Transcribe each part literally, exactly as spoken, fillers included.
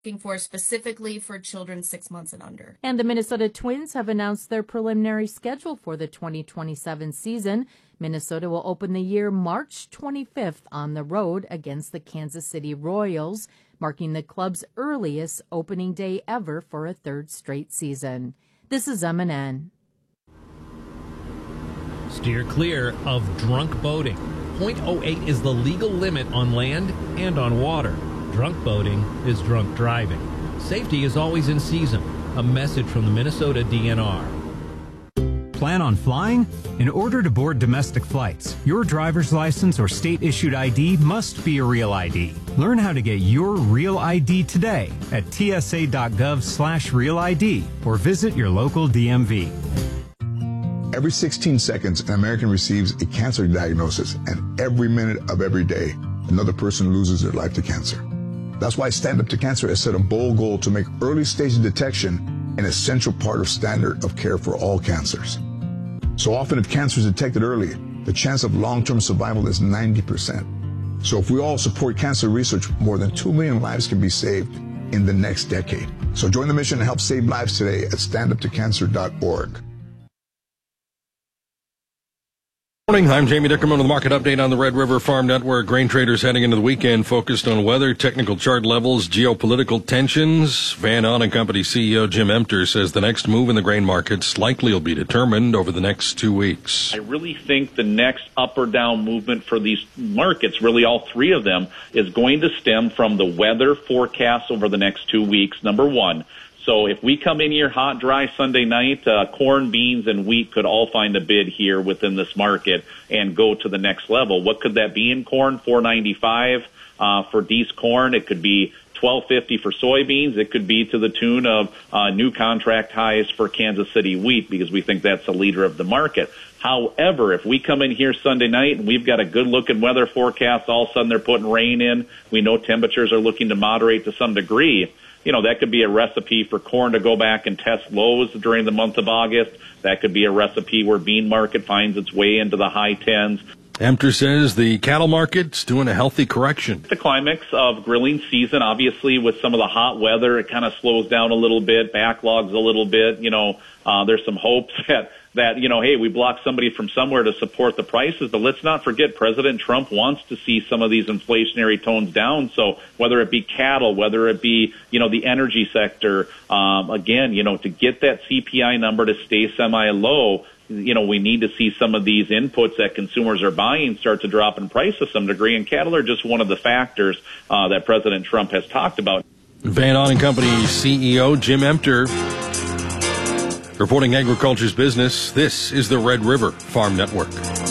for specifically for children six months and under. And the Minnesota Twins have announced their preliminary schedule for the twenty twenty-seven season. Minnesota will open the year March twenty-fifth on the road against the Kansas City Royals, marking the club's earliest opening day ever for a third straight season. This is M N N. Steer clear of drunk boating. point oh eight is the legal limit on land and on water. Drunk boating is drunk driving. Safety is always in season. A message from the Minnesota D N R. Plan on flying? In order to board domestic flights, your driver's license or state-issued I D must be a real I D. Learn how to get your real I D today at T S A dot gov slash real I D or visit your local D M V. Every sixteen seconds, an American receives a cancer diagnosis, and every minute of every day, another person loses their life to cancer. That's why Stand Up to Cancer has set a bold goal to make early stage detection an essential part of standard of care for all cancers. So often, if cancer is detected early, the chance of long-term survival is ninety percent. So if we all support cancer research, more than two million lives can be saved in the next decade. So join the mission and help save lives today at stand up to cancer dot org. Morning, I'm Jamie Dickerman with the market update on the Red River Farm Network. Grain traders heading into the weekend focused on weather, technical chart levels, geopolitical tensions. Van On and Company C E O Jim Emter says the next move in the grain markets likely will be determined over the next two weeks. I really think the next up or down movement for these markets, really all three of them, is going to stem from the weather forecast over the next two weeks, number one. So if we come in here hot, dry Sunday night, uh, corn, beans, and wheat could all find a bid here within this market and go to the next level. What could that be in corn? four ninety-five uh, for D's corn. It could be twelve fifty for soybeans. It could be to the tune of uh, new contract highs for Kansas City wheat because we think that's the leader of the market. However, if we come in here Sunday night and we've got a good-looking weather forecast, all of a sudden they're putting rain in, we know temperatures are looking to moderate to some degree, you know, that could be a recipe for corn to go back and test lows during the month of August. That could be a recipe where bean market finds its way into the high tens. Emter says the cattle market's doing a healthy correction. The climax of grilling season, obviously, with some of the hot weather, it kind of slows down a little bit, backlogs a little bit. You know, uh, there's some hopes that, that, you know, hey, we blocked somebody from somewhere to support the prices. But let's not forget President Trump wants to see some of these inflationary tones down. So whether it be cattle, whether it be, you know, the energy sector, um, again, you know, to get that C P I number to stay semi-low, you know, we need to see some of these inputs that consumers are buying start to drop in price to some degree. And cattle are just one of the factors uh, that President Trump has talked about. Van On and Company C E O Jim Emter reporting agriculture's business. This is the Red River Farm Network.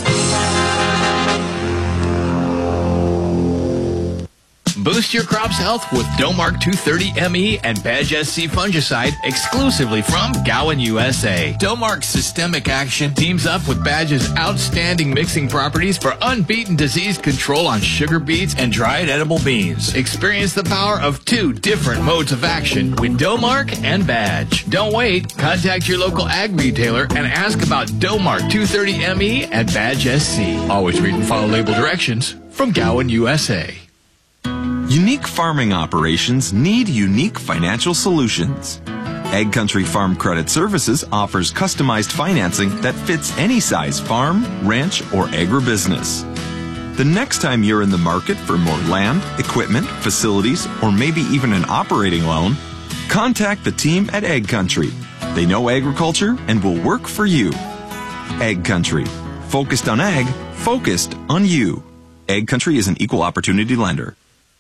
Boost your crop's health with Domark two thirty M E and Badge S C fungicide exclusively from Gowan, U S A. Domark Systemic Action teams up with Badge's outstanding mixing properties for unbeaten disease control on sugar beets and dried edible beans. Experience the power of two different modes of action with Domark and Badge. Don't wait. Contact your local ag retailer and ask about Domark two thirty M E and Badge S C. Always read and follow label directions from Gowan, U S A. Unique farming operations need unique financial solutions. Ag Country Farm Credit Services offers customized financing that fits any size farm, ranch, or agribusiness. The next time you're in the market for more land, equipment, facilities, or maybe even an operating loan, contact the team at Ag Country. They know agriculture and will work for you. Ag Country. Focused on ag, focused on you. Ag Country is an equal opportunity lender.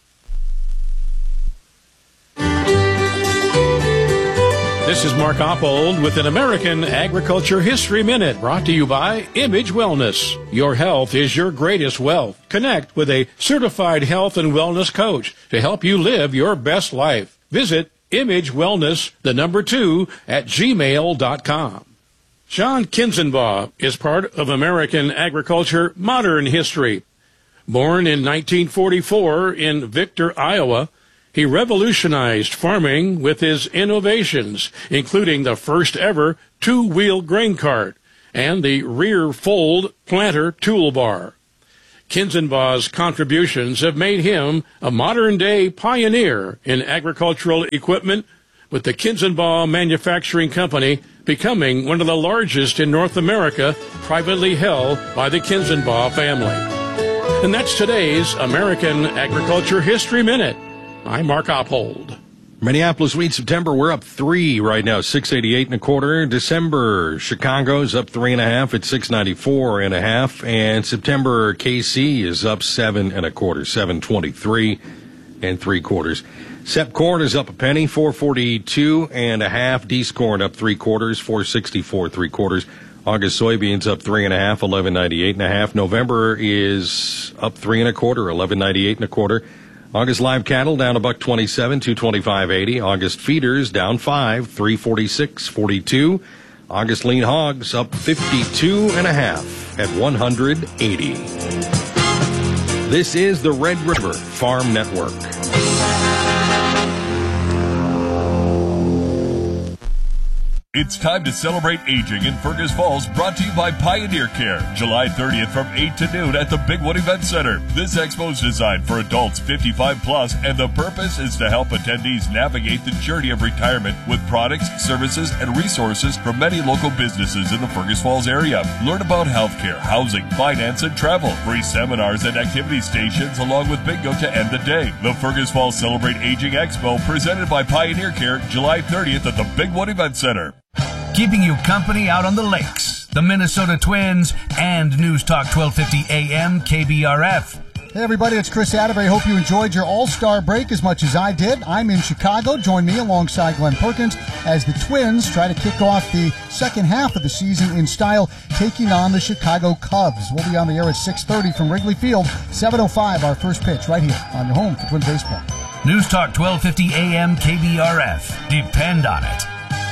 This is Mark Oppold with an American Agriculture History Minute brought to you by Image Wellness. Your health is your greatest wealth. Connect with a certified health and wellness coach to help you live your best life. Visit Image Wellness, the number two, at gmail dot com. John Kinzenbaugh is part of American agriculture modern history. Born in nineteen forty-four in Victor, Iowa, he revolutionized farming with his innovations, including the first ever two-wheel grain cart and the rear fold planter toolbar. Kinzenbaugh's contributions have made him a modern-day pioneer in agricultural equipment, with the Kinzenbaugh Manufacturing Company becoming one of the largest in North America, privately held by the Kinzenbaugh family. And that's today's American Agriculture History Minute. I'm Mark Oppold. Minneapolis wheat September, we're up three right now, six eighty-eight and a quarter. December, Chicago's up three and a half at six ninety-four and a half. And September, K C is up seven and a quarter, seven twenty-three and three quarters. Sep corn is up a penny, four forty-two and a half. Dees corn up three quarters, four sixty-four, three quarters. August soybeans up three and a half, eleven ninety-eight and a half. November is up three and a quarter, eleven ninety-eight and a quarter. August live cattle down a buck twenty-seven, two twenty-five eighty. August feeders down five, three forty-six forty-two. August lean hogs up fifty-two and a half at one hundred eighty. This is the Red River Farm Network. It's time to celebrate aging in Fergus Falls, brought to you by Pioneer Care. July thirtieth from eight to noon at the Big Wood Event Center. This expo is designed for adults fifty-five plus, and the purpose is to help attendees navigate the journey of retirement with products, services, and resources from many local businesses in the Fergus Falls area. Learn about healthcare, housing, finance, and travel. Free seminars and activity stations along with bingo to end the day. The Fergus Falls Celebrate Aging Expo, presented by Pioneer Care, July thirtieth at the Big Wood Event Center. Keeping you company out on the lakes, the Minnesota Twins, and News Talk twelve fifty A M K B R F. Hey everybody, it's Chris Atterbury. Hope you enjoyed your All-Star break as much as I did. I'm in Chicago. Join me alongside Glenn Perkins as the Twins try to kick off the second half of the season in style, taking on the Chicago Cubs. We'll be on the air at six thirty from Wrigley Field, seven oh five, our first pitch right here on your home for Twin Baseball. News Talk twelve fifty A M K B R F. Depend on it.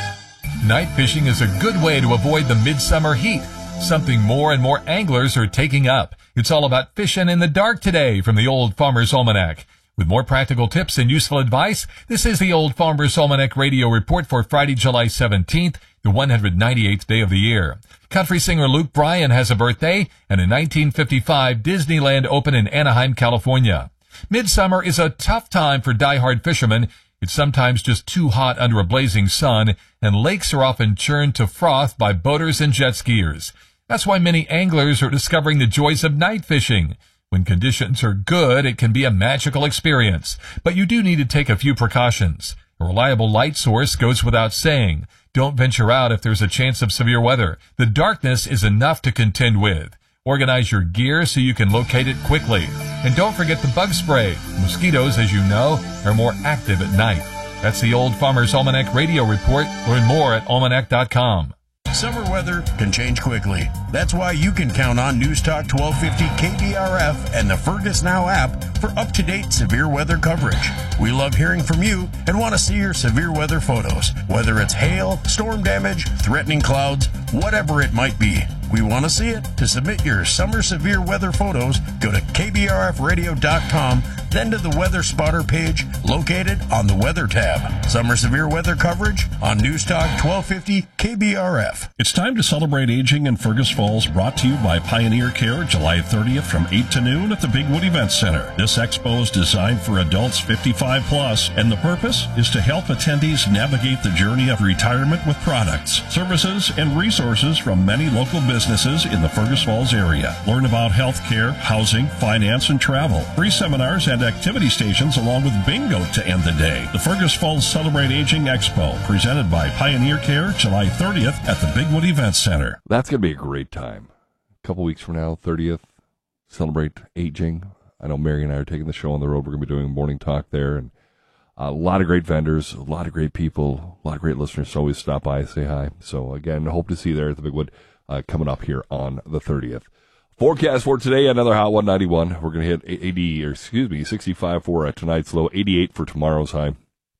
Night fishing is a good way to avoid the midsummer heat, something more and more anglers are taking up. It's all about fishing in the dark today from the Old Farmer's Almanac. With more practical tips and useful advice, this is the Old Farmer's Almanac radio report for Friday, July seventeenth, the one hundred ninety-eighth day of the year. Country singer Luke Bryan has a birthday, and a nineteen fifty-five Disneyland opened in Anaheim, California. Midsummer is a tough time for die-hard fishermen. It's sometimes just too hot under a blazing sun, and lakes are often churned to froth by boaters and jet skiers. That's why many anglers are discovering the joys of night fishing. When conditions are good, it can be a magical experience, but you do need to take a few precautions. A reliable light source goes without saying. Don't venture out if there's a chance of severe weather. The darkness is enough to contend with. Organize your gear so you can locate it quickly. And don't forget the bug spray. Mosquitoes, as you know, are more active at night. That's the Old Farmer's Almanac radio report. Learn more at almanac dot com. Summer weather can change quickly. That's why you can count on News Talk twelve fifty K B R F and the Fergus Now app for up-to-date severe weather coverage. We love hearing from you and want to see your severe weather photos, whether it's hail, storm damage, threatening clouds, whatever it might be. We want to see it. To submit your summer severe weather photos, go to K B R F radio dot com, then to the Weather Spotter page located on the Weather tab. Summer severe weather coverage on News Talk twelve fifty K B R F. It's time to celebrate aging in Fergus Falls, brought to you by Pioneer Care, July thirtieth from eight to noon at the Big Wood Event Center. This expo is designed for adults fifty-five plus, and the purpose is to help attendees navigate the journey of retirement with products, services, and resources from many local businesses in the Fergus Falls area. Learn about healthcare, housing, finance, and travel. Free seminars and activity stations along with bingo to end the day. The Fergus Falls Celebrate Aging Expo, presented by Pioneer Care, July thirtieth at the Big Wood Event Center. That's going to be a great time. A couple weeks from now, thirtieth, Celebrate Aging. I know Mary and I are taking the show on the road. We're going to be doing morning talk there, and a lot of great vendors, a lot of great people, a lot of great listeners. So always stop by, say hi. So again, hope to see you there at the Big Wood uh, coming up here on the thirtieth. Forecast for today, another hot one ninety-one. We're going to hit eighty, or excuse me, sixty-five for uh, tonight's low, eighty-eight for tomorrow's high,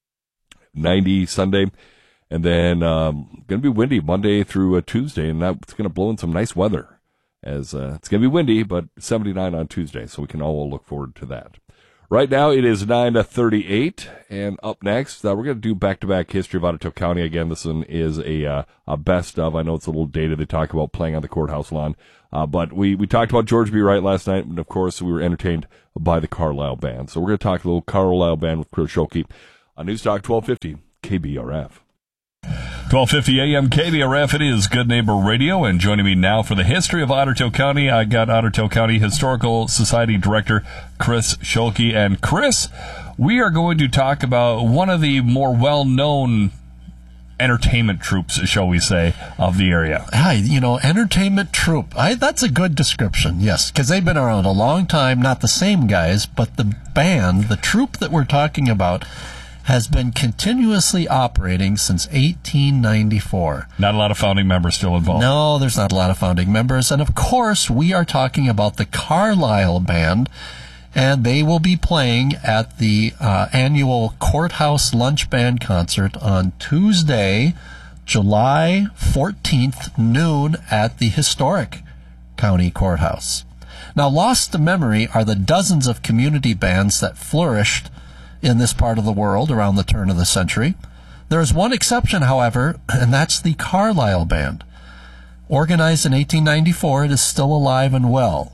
ninety Sunday, and then um, going to be windy Monday through uh, Tuesday, and that's going to blow in some nice weather. As uh, it's going to be windy, but seventy-nine on Tuesday, so we can all look forward to that. Right now it is nine thirty-eight, and up next, uh, we're going to do back-to-back history of Otter Tail County. Again, this one is a, uh, a best of. I know it's a little dated. They talk about playing on the courthouse lawn. Uh, but we, we talked about George B. Wright last night, and of course, we were entertained by the Carlisle Band. So we're going to talk a little Carlisle Band with Chris Schulke on News Talk twelve fifty K B R F. twelve fifty A M K B R F, it is Good Neighbor Radio, and joining me now for the history of Otter Tail County, I got Otter Tail County Historical Society Director Chris Schulke. And Chris, we are going to talk about one of the more well-known entertainment troops, shall we say, of the area. Hi, you know, entertainment troupe. I, that's a good description, yes, because they've been around a long time, not the same guys, but the band, the troupe that we're talking about, has been continuously operating since eighteen ninety-four. Not a lot of founding members still involved. No, there's not a lot of founding members. And of course, we are talking about the Carlisle Band, and they will be playing at the uh, annual Courthouse Lunch Band Concert on Tuesday, July fourteenth, noon at the historic County Courthouse. Now, lost to memory are the dozens of community bands that flourished in this part of the world around the turn of the century. There is one exception, however, and that's the Carlisle Band. Organized in eighteen ninety-four, it is still alive and well.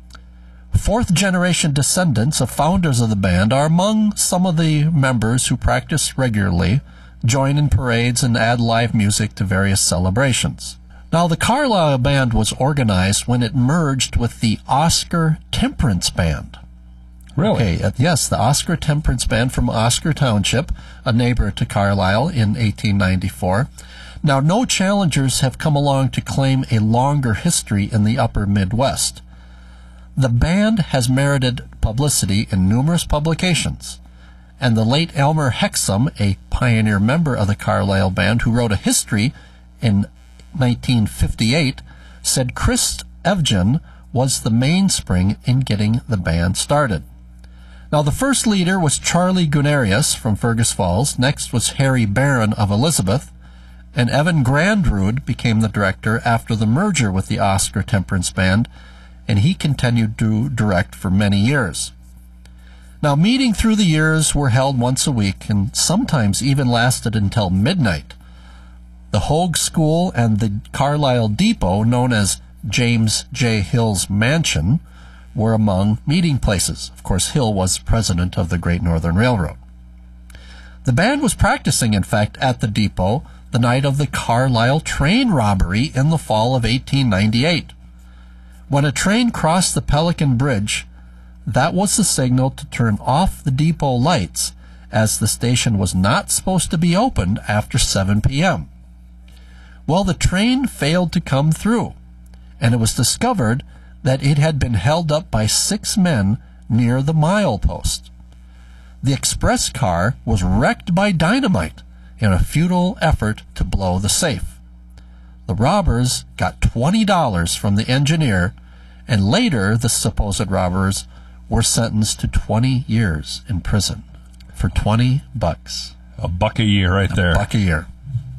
Fourth-generation descendants of founders of the band are among some of the members who practice regularly, join in parades, and add live music to various celebrations. Now, the Carlisle Band was organized when it merged with the Oscar Temperance Band. Really? Okay, uh, yes, the Oscar Temperance Band from Oscar Township, a neighbor to Carlisle, in eighteen ninety-four. Now, no challengers have come along to claim a longer history in the upper Midwest. The band has merited publicity in numerous publications, and the late Elmer Hexum, a pioneer member of the Carlisle Band who wrote a history in nineteen fifty-eight, said Chris Evgen was the mainspring in getting the band started. Now, the first leader was Charlie Gunarius from Fergus Falls. Next was Harry Barron of Elizabeth, and Evan Grandrud became the director after the merger with the Oscar Temperance Band, and he continued to direct for many years. Now, meeting through the years were held once a week and sometimes even lasted until midnight. The Hogue School and the Carlisle Depot, known as James J. Hill's Mansion, were among meeting places. Of course, Hill was president of the Great Northern Railroad. The band was practicing, in fact, at the depot the night of the Carlisle train robbery in the fall of eighteen ninety-eight. When a train crossed the Pelican Bridge, that was the signal to turn off the depot lights, as the station was not supposed to be opened after seven p.m. Well, the train failed to come through, and it was discovered that it had been held up by six men near the milepost. The express car was wrecked by dynamite in a futile effort to blow the safe. The robbers got twenty dollars from the engineer, and later the supposed robbers were sentenced to twenty years in prison for twenty bucks. A buck a year right there. A buck a year.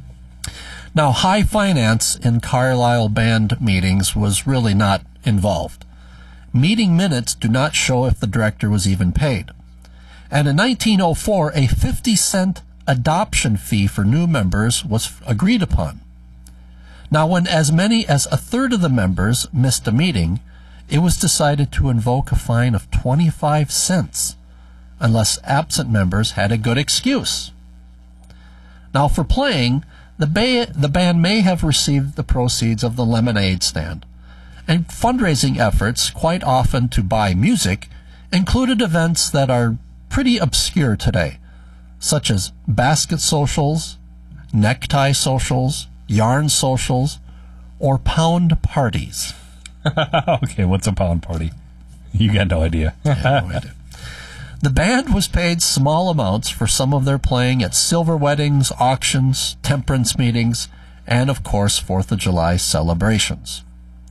Now, high finance in Carlisle Band meetings was really not involved. Meeting minutes do not show if the director was even paid. And in nineteen oh four, a fifty cent adoption fee for new members was agreed upon. Now, when as many as a third of the members missed a meeting, it was decided to invoke a fine of twenty-five cents unless absent members had a good excuse. Now, for playing, the, ba- the band may have received the proceeds of the lemonade stand, and fundraising efforts, quite often to buy music, included events that are pretty obscure today, such as basket socials, necktie socials, yarn socials, or pound parties. Okay, what's a pound party? You got no idea. Yeah, no idea. The band was paid small amounts for some of their playing at silver weddings, auctions, temperance meetings, and of course Fourth of July celebrations.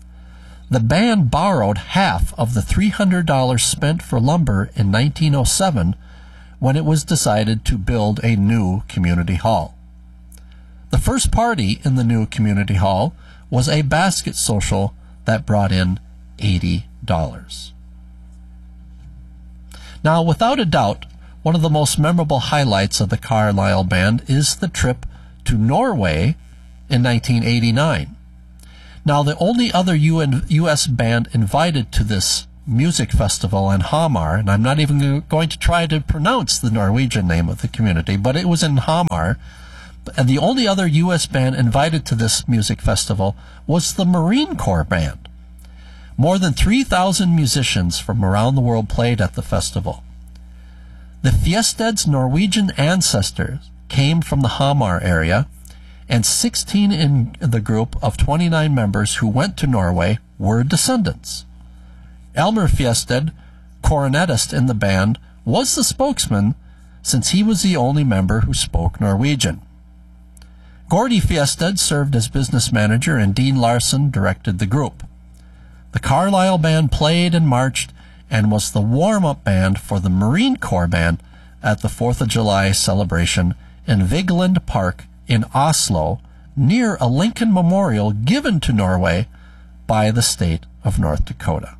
The band borrowed half of the three hundred dollars spent for lumber in nineteen oh seven when it was decided to build a new community hall. The first party in the new community hall was a basket social that brought in eighty dollars. Now, without a doubt, one of the most memorable highlights of the Carlisle Band is the trip to Norway in nineteen eighty-nine. Now, the only other U S band invited to this music festival in Hamar, and I'm not even going to try to pronounce the Norwegian name of the community, but it was in Hamar, and the only other U S band invited to this music festival was the Marine Corps Band. More than three thousand musicians from around the world played at the festival. The Fjested's Norwegian ancestors came from the Hamar area, and sixteen in the group of twenty-nine members who went to Norway were descendants. Elmer Fjested, cornetist in the band, was the spokesman since he was the only member who spoke Norwegian. Gordy Fjested served as business manager and Dean Larson directed the group. The Carlisle Band played and marched and was the warm-up band for the Marine Corps Band at the fourth of July celebration in Vigeland Park in Oslo, near a Lincoln Memorial given to Norway by the state of North Dakota.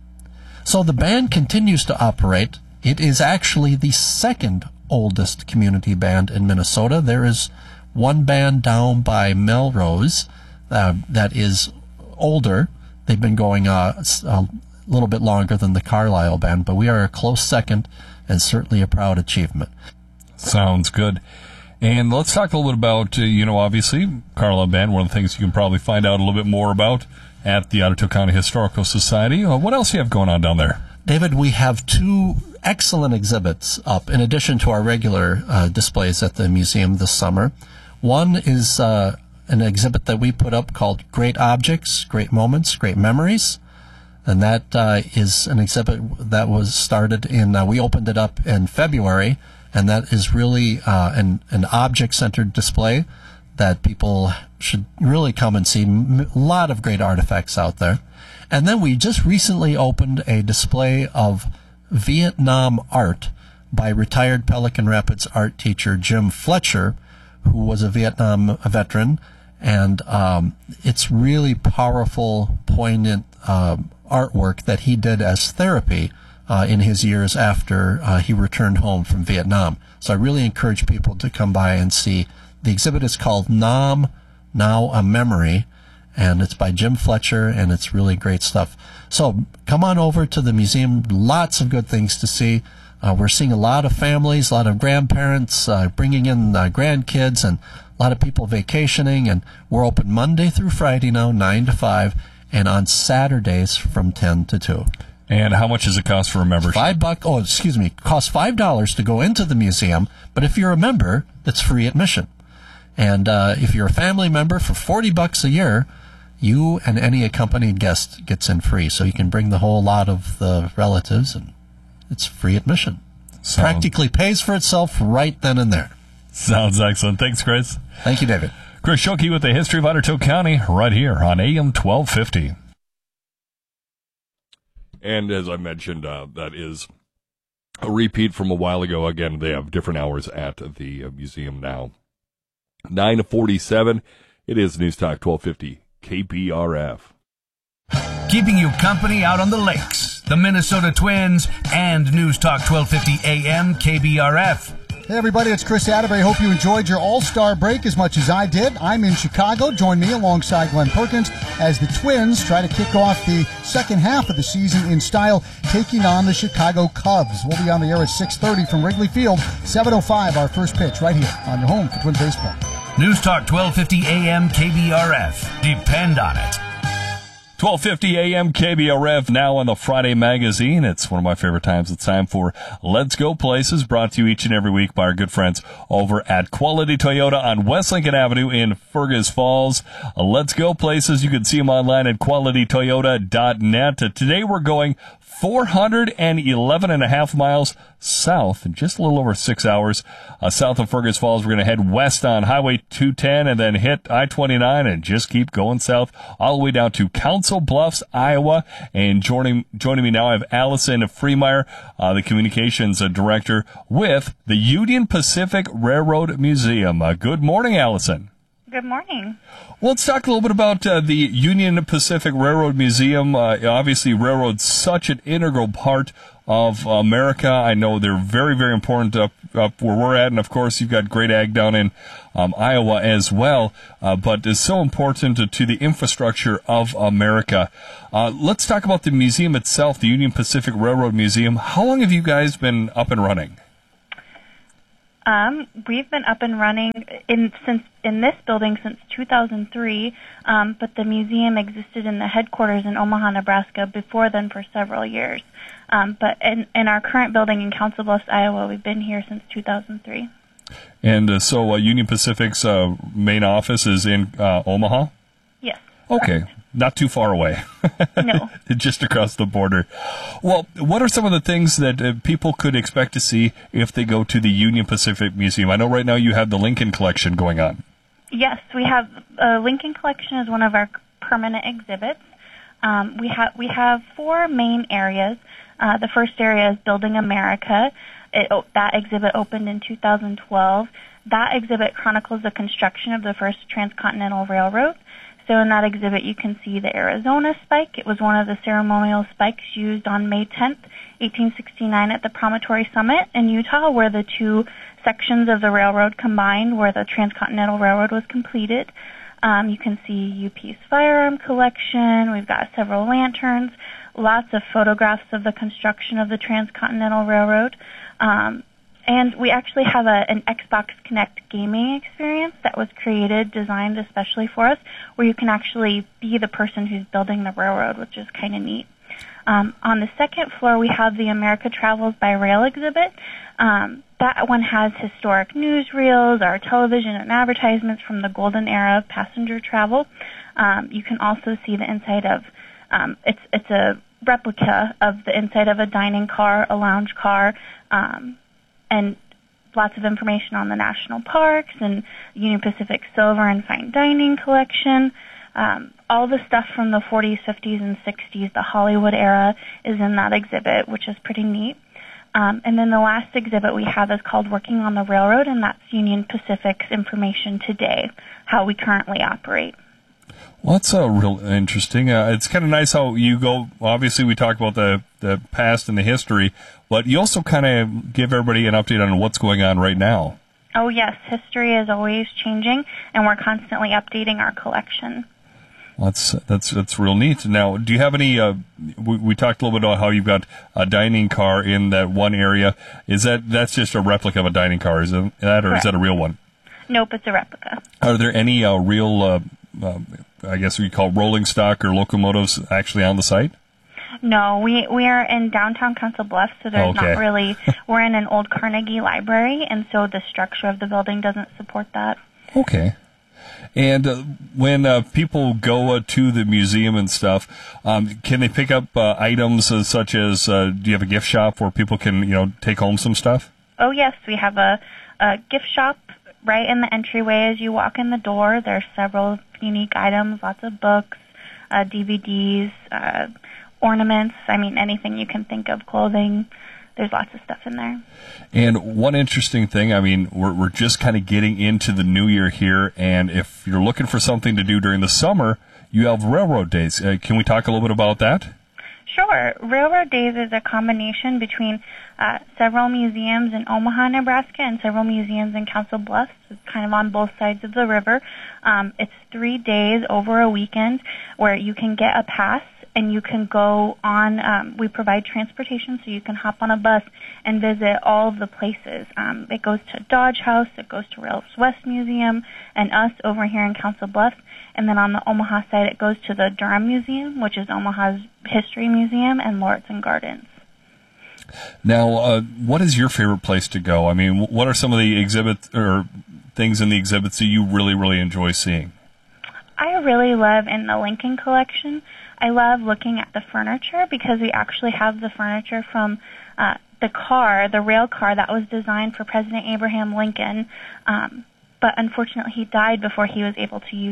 So the band continues to operate. It is actually the second oldest community band in Minnesota. There is one band down by Melrose uh, that is older. They've been going uh, a little bit longer than the Carlisle Band, but we are a close second and certainly a proud achievement. Sounds good. And let's talk a little bit about, uh, you know, obviously, Carlisle Band, one of the things you can probably find out a little bit more about at the Ottawa County Historical Society. Uh, what else do you have going on down there? David, we have two excellent exhibits up in addition to our regular uh, displays at the museum this summer. One is uh, an exhibit that we put up called Great Objects, Great Moments, Great Memories. And that uh, is an exhibit that was started in, uh, we opened it up in February, and that is really uh, an, an object-centered display that people should really come and see. A lot of great artifacts out there. And then we just recently opened a display of Vietnam art by retired Pelican Rapids art teacher Jim Fletcher, who was a Vietnam veteran. And um, it's really powerful, poignant uh, artwork that he did as therapy uh, in his years after uh, he returned home from Vietnam. So I really encourage people to come by and see. The exhibit is called Nam, Now a Memory, and it's by Jim Fletcher, and it's really great stuff. So come on over to the museum. Lots of good things to see. Uh, we're seeing a lot of families, a lot of grandparents uh, bringing in uh, grandkids, and a lot of people vacationing. And we're open Monday through Friday now, nine to five, and on Saturdays from ten to two. And how much does it cost for a membership? Five bucks. Oh, excuse me. It costs five dollars to go into the museum, but if you're a member, it's free admission. And uh, if you're a family member, for forty bucks a year, you and any accompanied guest gets in free. So you can bring the whole lot of the relatives, and it's free admission. Sounds Practically pays for itself right then and there. Sounds excellent. Thanks, Chris. Thank you, David. Chris Schulke with the History of Otter County right here on A M twelve fifty. And as I mentioned, uh, that is a repeat from a while ago. Again, they have different hours at the uh, museum now. nine forty-seven, it is News Talk twelve fifty K B R F. Keeping you company out on the lakes, the Minnesota Twins, and News Talk twelve fifty A M K B R F. Hey everybody, it's Chris Atterbury. Hope you enjoyed your All-Star break as much as I did. I'm in Chicago. Join me alongside Glenn Perkins as the Twins try to kick off the second half of the season in style, taking on the Chicago Cubs. We'll be on the air at six thirty from Wrigley Field, seven oh five, our first pitch right here on your home for Twins baseball. News Talk twelve fifty A M K B R F. Depend on it. twelve fifty A M K B R F now on the Friday magazine. It's one of my favorite times. It's time for Let's Go Places, brought to you each and every week by our good friends over at Quality Toyota on West Lincoln Avenue in Fergus Falls. Let's Go Places. You can see them online at quality toyota dot net. Today we're going four hundred eleven and a half miles south in just a little over six hours. Uh, south of Fergus Falls, we're going to head west on Highway two ten and then hit I twenty-nine and just keep going south all the way down to Council Bluffs, Iowa. And joining joining me now, I have Allison Freemeyer, uh, the communications uh, director with the Union Pacific Railroad Museum. Uh, good morning, Allison. Good morning. Well, let's talk a little bit about uh, the Union Pacific Railroad Museum. Uh, obviously, railroad's such an integral part of America. I know they're very, very important up, up where we're at, and of course, you've got great ag down in um, Iowa as well, uh, but it's so important to, to the infrastructure of America. Uh, let's talk about the museum itself, the Union Pacific Railroad Museum. How long have you guys been up and running? Um, we've been up and running in since in this building since two thousand three, um, but the museum existed in the headquarters in Omaha, Nebraska before then for several years. Um, but in, in our current building in Council Bluffs, Iowa, we've been here since two thousand three. And uh, so uh, Union Pacific's uh, main office is in uh, Omaha? Yes. Okay. Correct. Not too far away. No. Just across the border. Well, what are some of the things that uh, people could expect to see if they go to the Union Pacific Museum? I know right now you have the Lincoln Collection going on. Yes, we have uh, Lincoln Collection is one of our permanent exhibits. Um, we have we have four main areas. Uh, the first area is Building America. It, oh, that exhibit opened in two thousand twelve. That exhibit chronicles the construction of the first transcontinental railroad. So in that exhibit, you can see the Arizona spike. It was one of the ceremonial spikes used on May tenth, eighteen sixty-nine at the Promontory Summit in Utah, where the two sections of the railroad combined, where the Transcontinental Railroad was completed. Um, you can see U P's firearm collection. We've got several lanterns, lots of photographs of the construction of the Transcontinental Railroad. Um, And we actually have a, an Xbox Connect gaming experience that was created, designed especially for us, where you can actually be the person who's building the railroad, which is kind of neat. Um, on the second floor, we have the America Travels by Rail exhibit. Um, that one has historic newsreels, our television and advertisements from the golden era of passenger travel. Um, you can also see the inside of, um, it's, it's a replica of the inside of a dining car, a lounge car, um, and lots of information on the national parks and Union Pacific Silver and Fine Dining Collection. Um, all the stuff from the forties, fifties, and sixties, the Hollywood era, is in that exhibit, which is pretty neat. Um, and then the last exhibit we have is called Working on the Railroad, and that's Union Pacific's information today, how we currently operate. Well, that's uh, real interesting. Uh, it's kind of nice how you go, obviously we talk about the, the past and the history, but you also kind of give everybody an update on what's going on right now. Oh, yes. History is always changing, and we're constantly updating our collection. Well, that's, that's, that's real neat. Now, do you have any, uh, we, we talked a little bit about how you've got a dining car in that one area. Is that, that's just a replica of a dining car, is it that, or Correct. Is that a real one? Nope, it's a replica. Are there any uh, real, uh, uh, I guess we call rolling stock or locomotives actually on the site? No, we we are in downtown Council Bluffs, so there's Okay. not really. We're in an old Carnegie library, and so the structure of the building doesn't support that. Okay. And uh, when uh, people go uh, to the museum and stuff, um, can they pick up uh, items uh, such as, uh, do you have a gift shop where people can, you know, take home some stuff? Oh, yes, we have a, a gift shop right in the entryway as you walk in the door. There's several unique items, lots of books, uh, D V Ds, uh, ornaments, I mean, anything you can think of, clothing. There's lots of stuff in there. And one interesting thing, I mean, we're, we're just kind of getting into the new year here, and if you're looking for something to do during the summer, you have Railroad Days. Uh, can we talk a little bit about that? Sure. Railroad Days is a combination between uh, several museums in Omaha, Nebraska, and several museums in Council Bluffs. It's kind of on both sides of the river. Um, it's three days over a weekend where you can get a pass and you can go on. Um, we provide transportation, so you can hop on a bus and visit all of the places. Um, it goes to Dodge House, it goes to Rails West Museum, and us over here in Council Bluffs. And then on the Omaha side, it goes to the Durham Museum, which is Omaha's History Museum, and Lauritsen Gardens. Now, uh, what is your favorite place to go? I mean, what are some of the exhibits or things in the exhibits that you really, really enjoy seeing? I really love in the Lincoln collection, I love looking at the furniture because we actually have the furniture from uh, the car, the rail car that was designed for President Abraham Lincoln. Um, but unfortunately he died before he was able to use it.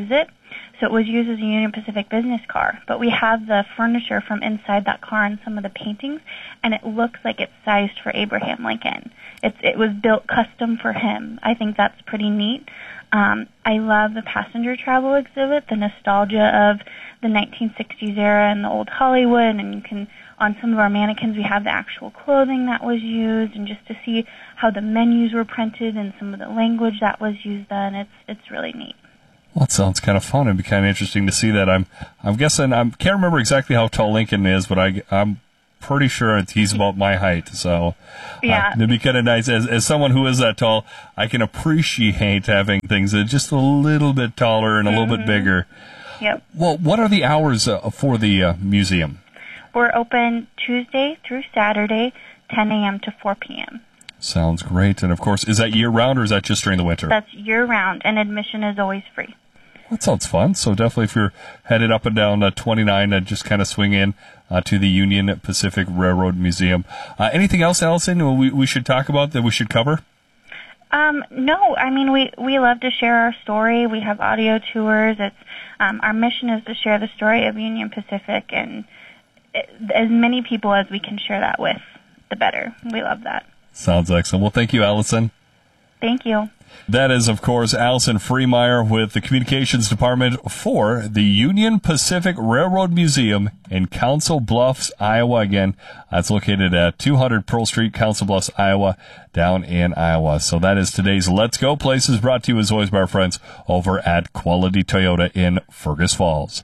So it was used as a Union Pacific business car. But we have the furniture from inside that car and some of the paintings, and it looks like it's sized for Abraham Lincoln. It's, it was built custom for him. I think that's pretty neat. Um, I love the passenger travel exhibit, the nostalgia of the nineteen sixties era and the old Hollywood, and you can, on some of our mannequins, we have the actual clothing that was used, and just to see how the menus were printed and some of the language that was used then, it's it's really neat. Well, it sounds kind of fun. It'd be kind of interesting to see that. I'm I'm guessing, I can't remember exactly how tall Lincoln is, but I, I'm pretty sure he's about my height, so yeah. uh, it'd be kind of nice. As as someone who is that tall, I can appreciate having things that are just a little bit taller and a little Mm-hmm. bit bigger. Yep. Well, what are the hours uh, for the uh, museum? We're open Tuesday through Saturday, ten a.m. to four p.m. Sounds great. And of course, is that year-round or is that just during the winter? That's year-round, and admission is always free. That sounds fun. So definitely if you're headed up and down uh, twenty-nine, uh, just kind of swing in uh, to the Union Pacific Railroad Museum. Uh, anything else, Allison, we, we should talk about that we should cover? Um, no, I mean, we, we love to share our story. We have audio tours. It's um, our mission is to share the story of Union Pacific, and it, as many people as we can share that with, the better. We love that. Sounds excellent. Well, thank you, Allison. Thank you. That is, of course, Allison Freemeyer with the Communications Department for the Union Pacific Railroad Museum in Council Bluffs, Iowa. Again, that's located at two hundred Pearl Street, Council Bluffs, Iowa, down in Iowa. So that is today's Let's Go Places, brought to you as always by our friends over at Quality Toyota in Fergus Falls.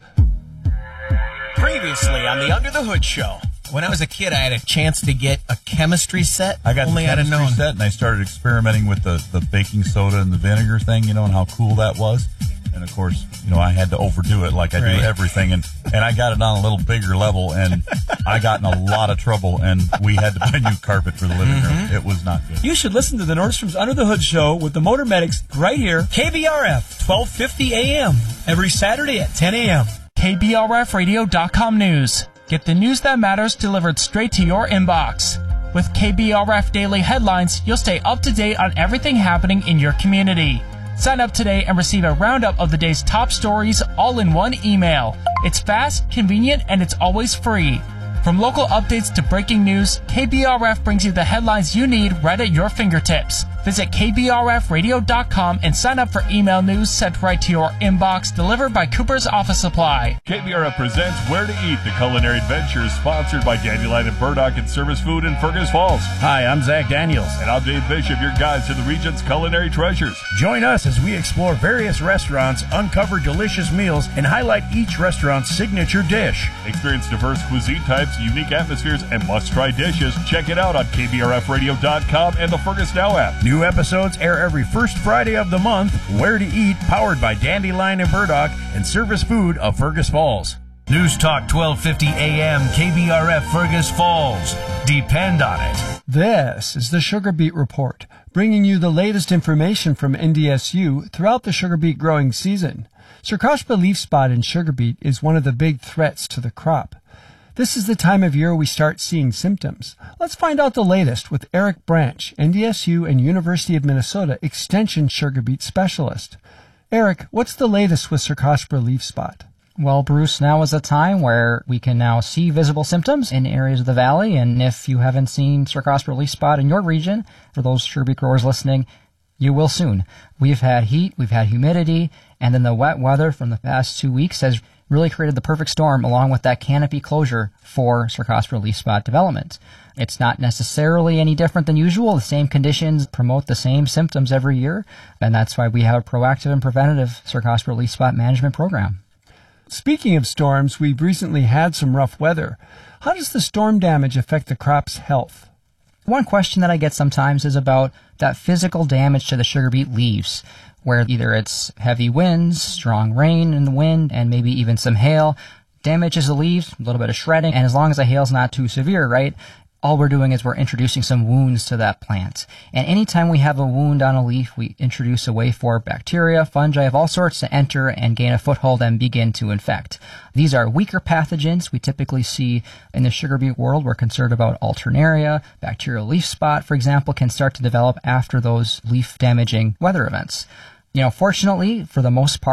Previously on the Under the Hood Show. When I was a kid, I had a chance to get a chemistry set. I got Only the I'd have chemistry known. set, and I started experimenting with the, the baking soda and the vinegar thing, you know, and how cool that was. And, of course, you know, I had to overdo it like I Right. do everything. And, and I got it on a little bigger level, and I got in a lot of trouble, and we had to buy new carpet for the living room. It was not good. You should listen to the Nordstrom's Under the Hood Show with the Motor Medics right here, K B R F, twelve fifty a.m., every Saturday at ten a.m. K B R F radio dot com news. Get the news that matters delivered straight to your inbox. With K B R F Daily Headlines, you'll stay up to date on everything happening in your community. Sign up today and receive a roundup of the day's top stories all in one email. It's fast, convenient, and it's always free. From local updates to breaking news, K B R F brings you the headlines you need right at your fingertips. Visit K B R F radio dot com and sign up for email news sent right to your inbox, delivered by Cooper's Office Supply. K B R F presents Where to Eat, the culinary adventure sponsored by Dandelion and Burdock and Service Food in Fergus Falls. Hi, I'm Zach Daniels. And I'm Dave Bishop, your guides to the region's culinary treasures. Join us as we explore various restaurants, uncover delicious meals, and highlight each restaurant's signature dish. Experience diverse cuisine types, unique atmospheres, and must-try dishes. Check it out on K B R F radio dot com and the Fergus Now app. New episodes air every first Friday of the month. Where to Eat, powered by Dandelion and Burdock and Service Food of Fergus Falls. News Talk twelve fifty A M, K B R F Fergus Falls. Depend on it. This is the Sugar Beet Report, bringing you the latest information from N D S U throughout the sugar beet growing season. Cercospora leaf spot in sugar beet is one of the big threats to the crop. This is the time of year we start seeing symptoms. Let's find out the latest with Eric Branch, N D S U and University of Minnesota Extension sugar beet specialist. Eric, what's the latest with Cercospora leaf spot? Well, Bruce, now is a time where we can now see visible symptoms in areas of the valley, and if you haven't seen Cercospora leaf spot in your region, for those sugar beet growers listening, you will soon. We've had heat, we've had humidity, and then the wet weather from the past two weeks has really created the perfect storm along with that canopy closure for Cercospora leaf spot development. It's not necessarily any different than usual. The same conditions promote the same symptoms every year, and that's why we have a proactive and preventative Cercospora leaf spot management program. Speaking of storms, we've recently had some rough weather. How does the storm damage affect the crop's health? One question that I get sometimes is about that physical damage to the sugar beet leaves, where either it's heavy winds, strong rain in the wind, and maybe even some hail damages the leaves, a little bit of shredding, and as long as the hail's not too severe, right, all we're doing is we're introducing some wounds to that plant. And anytime we have a wound on a leaf, we introduce a way for bacteria, fungi of all sorts to enter and gain a foothold and begin to infect. These are weaker pathogens we typically see in the sugar beet world. We're concerned about alternaria, bacterial leaf spot, for example, can start to develop after those leaf damaging weather events. You know, fortunately, for the most part,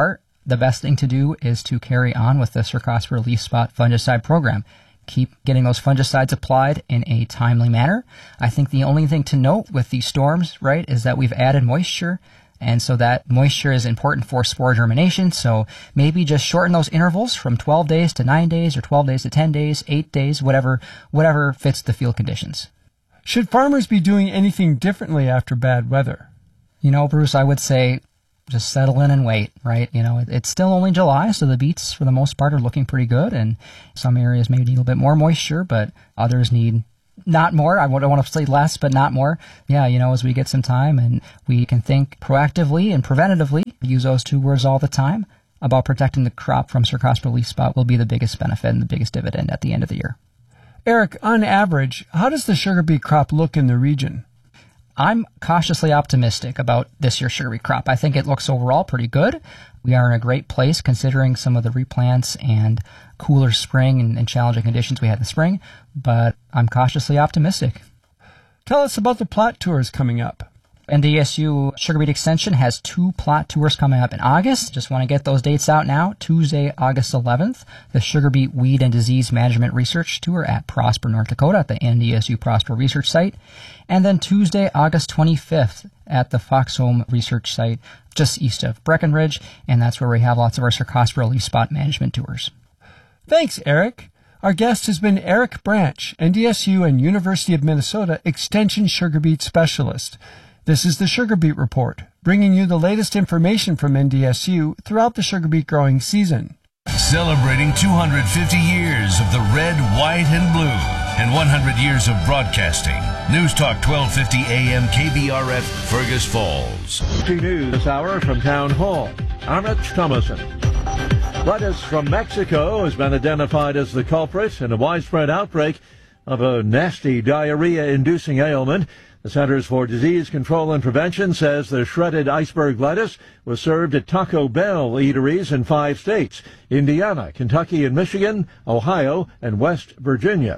the best thing to do is to carry on with the Cercospora leaf spot fungicide program. Keep getting those fungicides applied in a timely manner. I think the only thing to note with these storms, right, is that we've added moisture. And so that moisture is important for spore germination. So maybe just shorten those intervals from twelve days to nine days or twelve days to ten days, eight days, whatever, whatever fits the field conditions. Should farmers be doing anything differently after bad weather? You know, Bruce, I would say just settle in and wait, right? You know, it's still only July, so the beets, for the most part, are looking pretty good. And some areas maybe need a little bit more moisture, but others need not more. I don't want to say less, but not more. Yeah, you know, as we get some time and we can think proactively and preventatively, use those two words all the time, about protecting the crop from Cercospora leaf spot will be the biggest benefit and the biggest dividend at the end of the year. Eric, on average, how does the sugar beet crop look in the region? I'm cautiously optimistic about this year's sugar beet crop. I think it looks overall pretty good. We are in a great place considering some of the replants and cooler spring and, and challenging conditions we had in the spring, but I'm cautiously optimistic. Tell us about the plot tours coming up. N D S U Sugar Beet Extension has two plot tours coming up in August. Just want to get those dates out now. Tuesday, August eleventh, the Sugar Beet Weed and Disease Management Research Tour at Prosper, North Dakota at the N D S U Prosper Research Site. And then Tuesday, August twenty-fifth at the Foxhome Research Site just east of Breckenridge. And that's where we have lots of our Cercospora leaf spot management tours. Thanks, Eric. Our guest has been Eric Branch, N D S U and University of Minnesota Extension Sugar Beet Specialist. This is the Sugar Beet Report, bringing you the latest information from N D S U throughout the sugar beet growing season. Celebrating two hundred fifty years of the red, white, and blue, and one hundred years of broadcasting. News Talk twelve fifty A M K B R F, Fergus Falls. News this hour from Town Hall. I'm Rich Thomason. Lettuce from Mexico has been identified as the culprit in a widespread outbreak of a nasty diarrhea-inducing ailment. The Centers for Disease Control and Prevention says the shredded iceberg lettuce was served at Taco Bell eateries in five states: Indiana, Kentucky, and Michigan, Ohio, and West Virginia.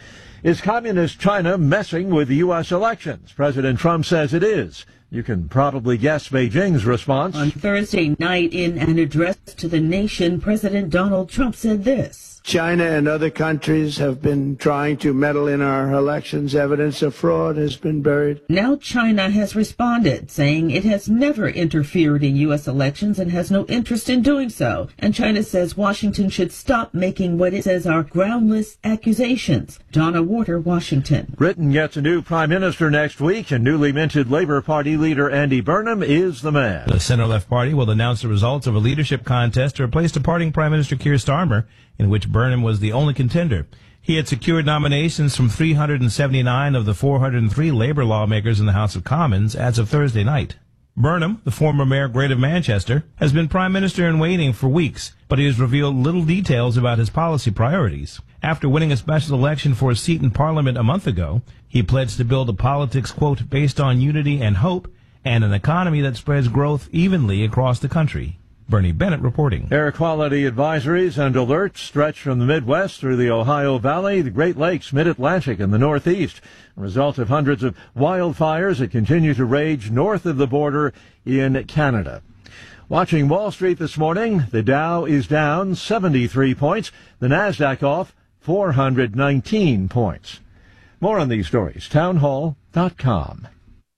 Is communist China messing with the U S elections? President Trump says it is. You can probably guess Beijing's response. On Thursday night, in an address to the nation, President Donald Trump said this: China and other countries have been trying to meddle in our elections. Evidence of fraud has been buried. Now China has responded, saying it has never interfered in U S elections and has no interest in doing so. And China says Washington should stop making what it says are groundless accusations. Donna Warder, Washington. Britain gets a new prime minister next week, and newly minted Labour Party leader Andy Burnham is the man. The centre-left party will announce the results of a leadership contest to replace departing Prime Minister Keir Starmer, in which Burnham was the only contender. He had secured nominations from three hundred seventy-nine of the four hundred three Labour lawmakers in the House of Commons as of Thursday night. Burnham, the former Mayor Great of Manchester, has been Prime Minister in waiting for weeks, but he has revealed little details about his policy priorities. After winning a special election for a seat in Parliament a month ago, he pledged to build a politics, quote, based on unity and hope, and an economy that spreads growth evenly across the country. Bernie Bennett reporting. Air quality advisories and alerts stretch from the Midwest through the Ohio Valley, the Great Lakes, Mid-Atlantic, and the Northeast, a result of hundreds of wildfires that continue to rage north of the border in Canada. Watching Wall Street this morning, the Dow is down seventy-three points, the Nasdaq off four hundred nineteen points. More on these stories, townhall dot com.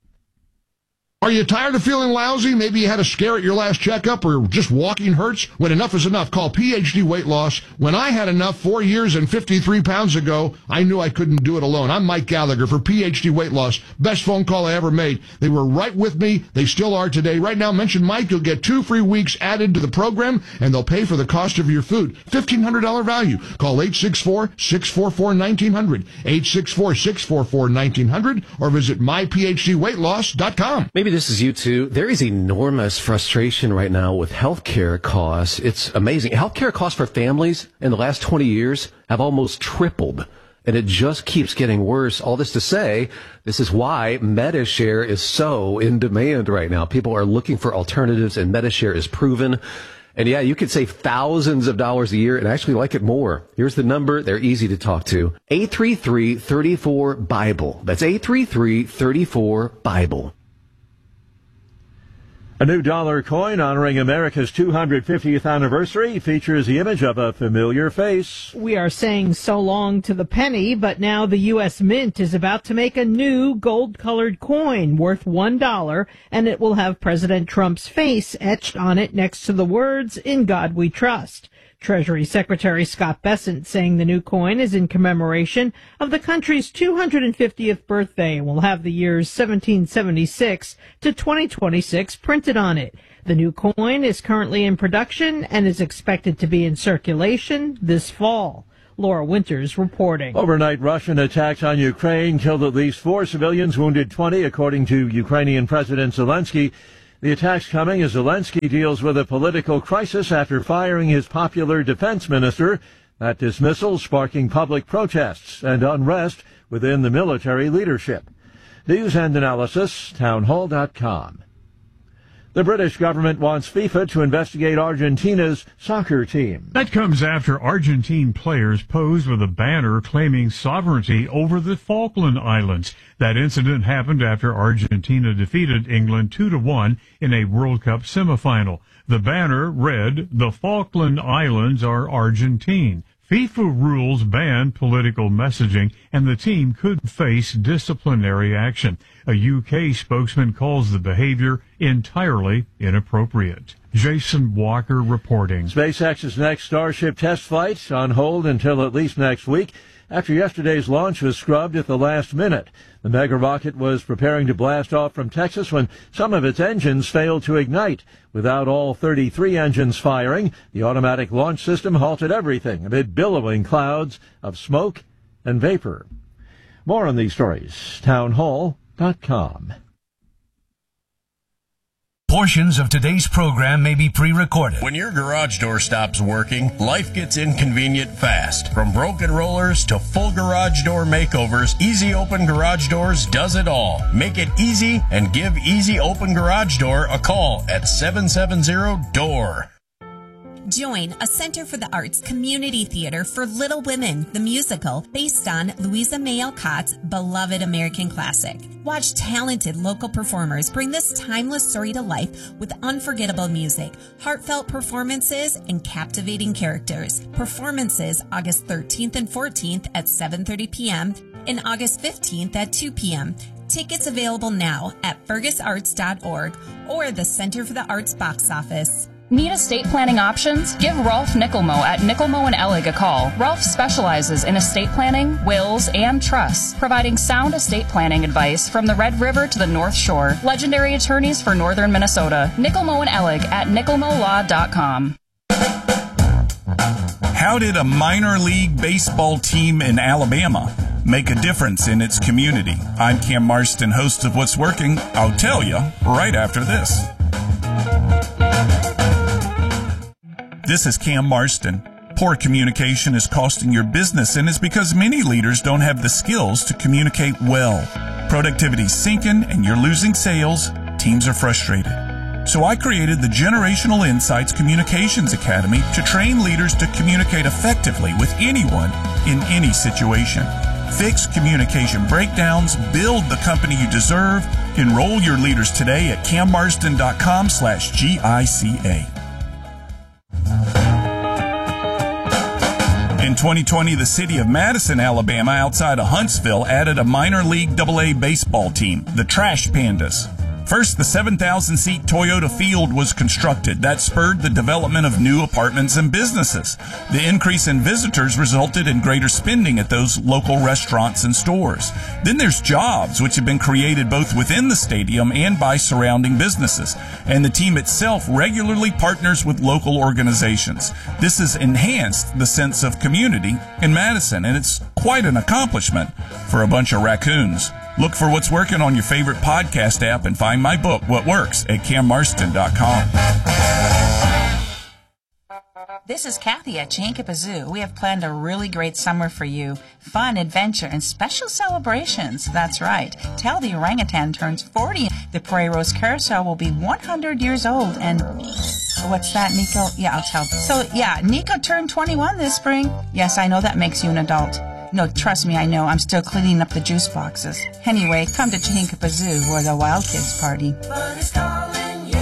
Are you tired of feeling lousy? Maybe you had a scare at your last checkup, or just walking hurts? When enough is enough, call P H D Weight Loss. When I had enough four years and fifty-three pounds ago, I knew I couldn't do it alone. I'm Mike Gallagher for P H D Weight Loss. Best phone call I ever made. They were right with me. They still are today. Right now, mention Mike. You'll get two free weeks added to the program, and they'll pay for the cost of your food. fifteen hundred dollars value. Call eight six four, six four four, one nine zero zero, eight six four, six four four, one nine zero zero, or visit my p h d weight loss dot com. Maybe this is you too. There is enormous frustration right now with healthcare costs. It's amazing. Healthcare costs for families in the last twenty years have almost tripled, and it just keeps getting worse. All this to say, this is why Medi-Share is so in demand right now. People are looking for alternatives, and Medi-Share is proven. And yeah, you could save thousands of dollars a year and actually like it more. Here's the number. They're easy to talk to. eight three three, three four, BIBLE. That's eight three three, three four, BIBLE. A new dollar coin honoring America's two hundred fiftieth anniversary features the image of a familiar face. We are saying so long to the penny, but now the U S Mint is about to make a new gold-colored coin worth one dollar, and it will have President Trump's face etched on it next to the words, "In God We Trust." Treasury Secretary Scott Bessent saying the new coin is in commemoration of the country's two hundred fiftieth birthday and will have the years seventeen seventy-six to twenty twenty-six printed on it. The new coin is currently in production and is expected to be in circulation this fall. Laura Winters reporting. Overnight Russian attacks on Ukraine killed at least four civilians, wounded twenty, according to Ukrainian President Zelensky. The attacks coming as Zelensky deals with a political crisis after firing his popular defense minister. That dismissal sparking public protests and unrest within the military leadership. News and analysis, townhall dot com. The British government wants FIFA to investigate Argentina's soccer team. That comes after Argentine players posed with a banner claiming sovereignty over the Falkland Islands. That incident happened after Argentina defeated England two to one in a World Cup semifinal. The banner read, "The Falkland Islands are Argentine." FIFA rules ban political messaging, and the team could face disciplinary action. A U K spokesman calls the behavior entirely inappropriate. Jason Walker reporting. SpaceX's next Starship test flight on hold until at least next week, after yesterday's launch was scrubbed at the last minute. The mega rocket was preparing to blast off from Texas when some of its engines failed to ignite. Without all thirty-three engines firing, the automatic launch system halted everything amid billowing clouds of smoke and vapor. More on these stories, townhall dot com. Portions of today's program may be pre-recorded. When your garage door stops working, life gets inconvenient fast. From broken rollers to full garage door makeovers, Easy Open Garage Doors does it all. Make it easy and give Easy Open Garage Door a call at seven seven zero D O O R. Join a Center for the Arts community theater for Little Women, the musical, based on Louisa May Alcott's beloved American classic. Watch talented local performers bring this timeless story to life with unforgettable music, heartfelt performances, and captivating characters. Performances August thirteenth and fourteenth at seven thirty p.m. and August fifteenth at two p.m. Tickets available now at fergus arts dot org or the Center for the Arts box office. Need estate planning options? Give Rolf Nickelmo at Nickelmo and Ellig a call. Rolf specializes in estate planning, wills, and trusts, providing sound estate planning advice from the Red River to the North Shore. Legendary attorneys for northern Minnesota. Nickelmo and Ellig at nickelmo law dot com. How did a minor league baseball team in Alabama make a difference in its community? I'm Cam Marston, host of What's Working. I'll tell you right after this. This is Cam Marston. Poor communication is costing your business, and it's because many leaders don't have the skills to communicate well. Productivity's sinking, and you're losing sales. Teams are frustrated. So I created the Generational Insights Communications Academy to train leaders to communicate effectively with anyone in any situation. Fix communication breakdowns, build the company you deserve. Enroll your leaders today at cam marston dot com slash G I C A. In twenty twenty, the city of Madison, Alabama, outside of Huntsville, added a minor league double A baseball team, the Trash Pandas. First, the seven thousand seat Toyota Field was constructed. That spurred the development of new apartments and businesses. The increase in visitors resulted in greater spending at those local restaurants and stores. Then there's jobs, which have been created both within the stadium and by surrounding businesses. And the team itself regularly partners with local organizations. This has enhanced the sense of community in Madison, and it's quite an accomplishment for a bunch of raccoons. Look for What's Working on your favorite podcast app and find my book, What Works, at cam marston dot com. This is Kathy at Chankippa Zoo. We have planned a really great summer for you. Fun, adventure, and special celebrations. That's right. Tell the orangutan turns forty. The Prairie Rose Carousel will be one hundred years old. And what's that, Nico? Yeah, I'll tell. So, yeah, Nico turned twenty-one this spring. Yes, I know that makes you an adult. No, trust me, I know. I'm still cleaning up the juice boxes. Anyway, come to Chankippa Zoo or the Wild Kids Party.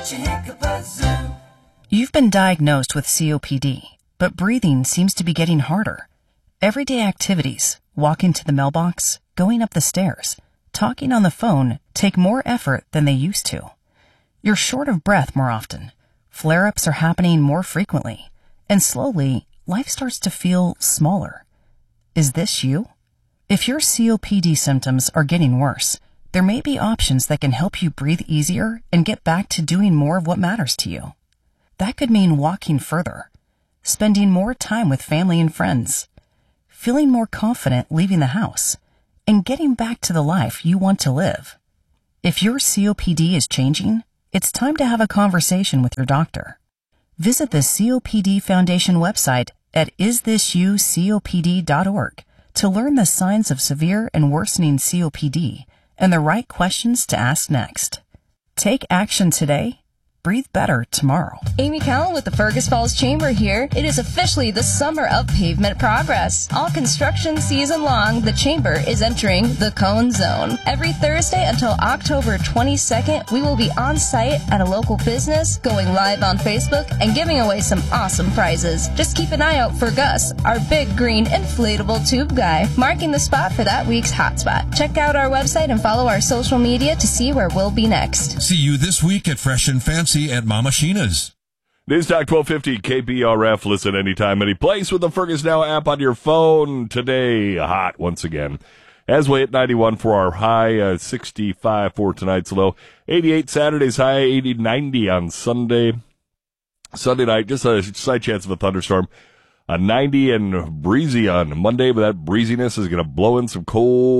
You've been diagnosed with C O P D, but breathing seems to be getting harder. Everyday activities, walking to the mailbox, going up the stairs, talking on the phone take more effort than they used to. You're short of breath more often. Flare-ups are happening more frequently. And slowly, life starts to feel smaller. Is this you? If your C O P D symptoms are getting worse, there may be options that can help you breathe easier and get back to doing more of what matters to you. That could mean walking further, spending more time with family and friends, feeling more confident leaving the house, and getting back to the life you want to live. If your C O P D is changing, it's time to have a conversation with your doctor. Visit the C O P D Foundation website at is this you C O P D dot org to learn the signs of severe and worsening C O P D and the right questions to ask next. Take action today. Breathe better tomorrow. Amy Callan with the Fergus Falls Chamber here. It is officially the summer of pavement progress. All construction season long, the Chamber is entering the Cone Zone. Every Thursday until October twenty-second, we will be on site at a local business, going live on Facebook, and giving away some awesome prizes. Just keep an eye out for Gus, our big green inflatable tube guy, marking the spot for that week's hotspot. Check out our website and follow our social media to see where we'll be next. See you this week at Fresh and Fancy at Mama Sheena's. News Talk twelve fifty K B R F. Listen anytime, any place with the Fergus Now app on your phone. Today, hot once again. As we hit ninety-one for our high, uh, sixty-five for tonight's low. eighty-eight Saturday's high, eighty, ninety on Sunday. Sunday night, just a slight chance of a thunderstorm. A ninety and breezy on Monday, but that breeziness is going to blow in some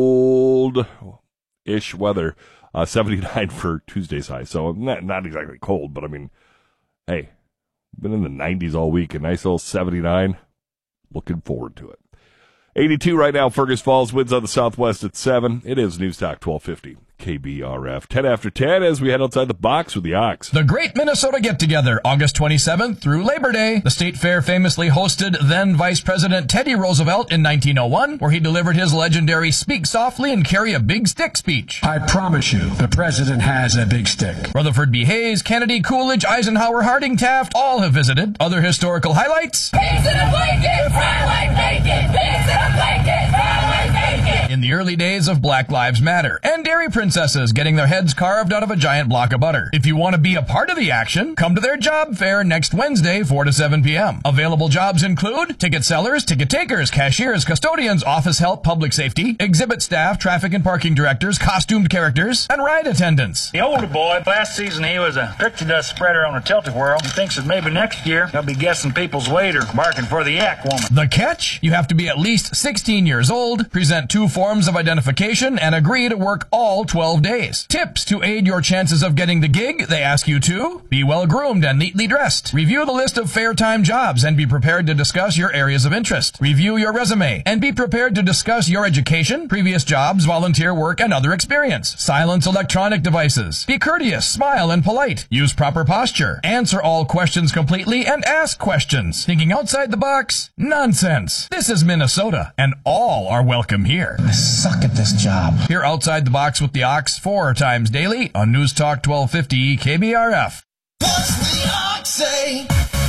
cold-ish weather. Uh, seventy-nine for Tuesday's high. So not, not exactly cold, but I mean, hey, been in the nineties all week. A nice little seventy-nine. Looking forward to it. eighty-two right now, Fergus Falls. Winds on the southwest at seven. It is News Talk twelve fifty. K B R F. ten after ten as we head outside the box with the Ox. The Great Minnesota Get-Together, August twenty-seventh through Labor Day. The state fair famously hosted then Vice President Teddy Roosevelt in nineteen oh one, where he delivered his legendary Speak Softly and Carry a Big Stick speech. I promise you, the president has a big stick. Rutherford B. Hayes, Kennedy, Coolidge, Eisenhower, Harding, Taft, all have visited. Other historical highlights. Pigs in a blanket, fry like bacon. Pigs in a blanket, fry like bacon. In the early days of Black Lives Matter. And dairy princesses getting their heads carved out of a giant block of butter. If you want to be a part of the action, come to their job fair next Wednesday, four to seven p.m. Available jobs include ticket sellers, ticket takers, cashiers, custodians, office help, public safety, exhibit staff, traffic and parking directors, costumed characters, and ride attendants. The older boy, last season he was a picture dust spreader on a tilt-a-whirl. He thinks that maybe next year he'll be guessing people's weight or barking for the yak woman. The catch? You have to be at least sixteen years old, present two forms of identification, and agree to work all twelve days. Tips to aid your chances of getting the gig. They ask you to be well groomed and neatly dressed. Review the list of fair time jobs and be prepared to discuss your areas of interest. Review your resume and be prepared to discuss your education, previous jobs, volunteer work, and other experience. Silence electronic devices. Be courteous, smile, and polite. Use proper posture. Answer all questions completely and ask questions. Thinking outside the box? Nonsense. This is Minnesota, and all are welcome here. I suck at this job. Here outside the box with the Ox four times daily on News Talk twelve fifty K B R F. What's the Ox say?